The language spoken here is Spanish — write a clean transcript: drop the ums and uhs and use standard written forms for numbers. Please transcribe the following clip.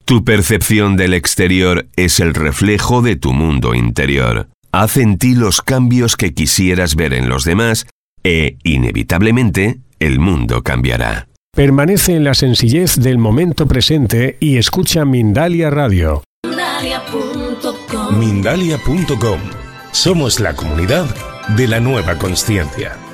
Tu percepción del exterior es el reflejo de tu mundo interior. Haz en ti los cambios que quisieras ver en los demás e, inevitablemente, el mundo cambiará. Permanece en la sencillez del momento presente y escucha Mindalia Radio. Mindalia.com. Somos la comunidad de la nueva consciencia.